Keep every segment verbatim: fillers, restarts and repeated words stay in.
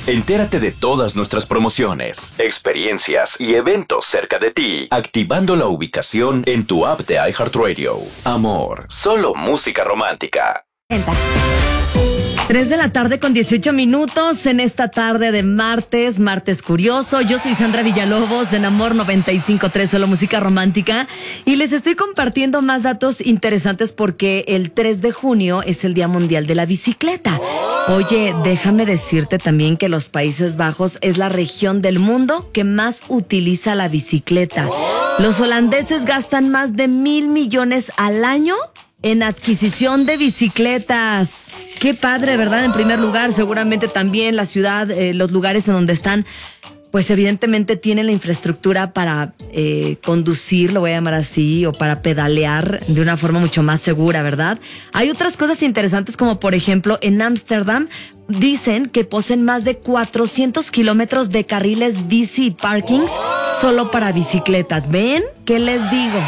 Entérate de todas nuestras promociones, experiencias y eventos cerca de ti, activando la ubicación en tu app de iHeartRadio. Amor, solo música romántica. tres de la tarde con dieciocho minutos en esta tarde de martes, martes curioso. Yo soy Sandra Villalobos en Amor noventa y cinco punto tres, solo música romántica. Y les estoy compartiendo más datos interesantes porque el tres de junio es el Día Mundial de la Bicicleta. Oye, déjame decirte también que los Países Bajos es la región del mundo que más utiliza la bicicleta. Los holandeses gastan más de mil millones al año en adquisición de bicicletas. Qué padre, ¿verdad? En primer lugar, seguramente también la ciudad, eh, los lugares en donde están, pues evidentemente tienen la infraestructura para eh, conducir, lo voy a llamar así, o para pedalear de una forma mucho más segura, ¿verdad? Hay otras cosas interesantes como, por ejemplo, en Ámsterdam dicen que poseen más de cuatrocientos kilómetros de carriles bici y parkings solo para bicicletas. ¿Ven? ¿Qué les digo?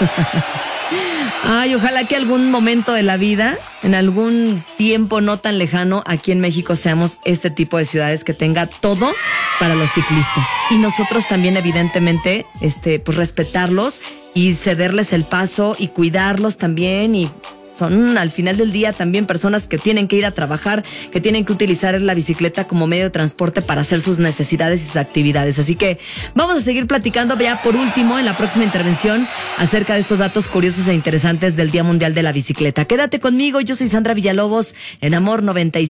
Ay, ojalá que algún momento de la vida, en algún tiempo no tan lejano, aquí en México seamos este tipo de ciudades que tenga todo para los ciclistas. Y nosotros también, evidentemente, este, pues respetarlos y cederles el paso y cuidarlos también. Y son al final del día también personas que tienen que ir a trabajar, que tienen que utilizar la bicicleta como medio de transporte para hacer sus necesidades y sus actividades. Así que vamos a seguir platicando ya por último en la próxima intervención acerca de estos datos curiosos e interesantes del Día Mundial de la Bicicleta. Quédate conmigo, yo soy Sandra Villalobos en Amor noventa y